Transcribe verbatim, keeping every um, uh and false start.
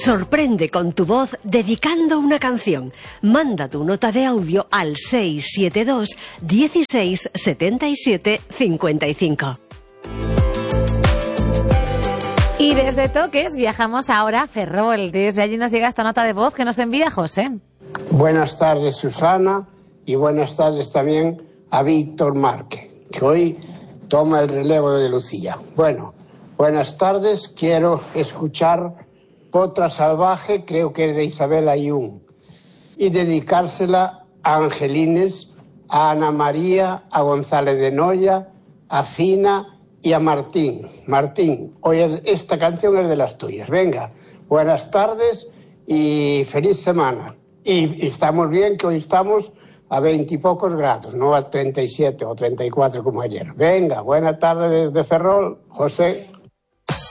Sorprende con tu voz dedicando una canción. Manda tu nota de audio al seis siete dos, dieciséis, setenta y siete, cincuenta y cinco. Y desde Toques viajamos ahora a Ferrol. Desde allí nos llega esta nota de voz que nos envía José. Buenas tardes, Susana, y buenas tardes también a Víctor Márquez, que hoy toma el relevo de Lucía. Bueno, buenas tardes, quiero escuchar Potra Salvaje, creo que es de Isabel Ayun, y dedicársela a Angelines, a Ana María, a González de Noya, a Fina y a Martín. Martín, hoy esta canción es de las tuyas. Venga, buenas tardes y feliz semana. Y, y estamos bien, que hoy estamos a veintipocos grados, no a treinta y siete o treinta y cuatro como ayer. Venga, buena tarde desde Ferrol, José.